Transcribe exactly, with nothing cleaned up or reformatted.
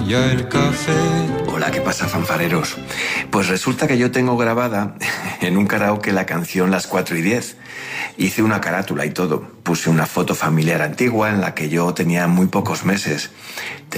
ya el café. Hola, ¿qué pasa, fanfareros? Pues resulta que yo tengo grabada en un karaoke la canción Las cuatro y diez. Hice una carátula y todo. Puse una foto familiar antigua en la que yo tenía muy pocos meses.